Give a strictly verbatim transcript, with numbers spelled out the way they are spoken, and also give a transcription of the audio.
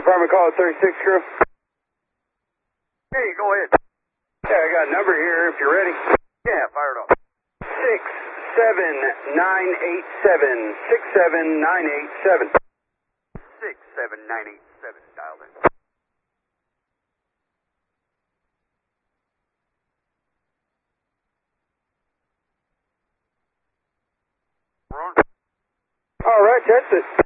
Department call at thirty-six crew. Hey, go ahead. Yeah, I got a number here if you're ready. Yeah, fire it off. Six seven nine eight seven. Six seven nine eight seven. Six seven nine eight seven. Dialed in. All right, that's it.